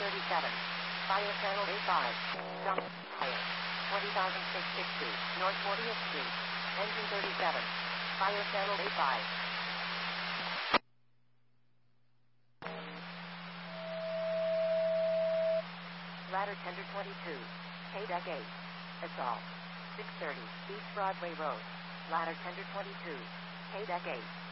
37. Fire channel A5. Jump. Fire. 20,660. North 40th Street. Engine 37. Fire channel A5. Ladder tender 22. K-Deck 8. Assault. 630. East Broadway Road. Ladder tender 22. K-Deck 8.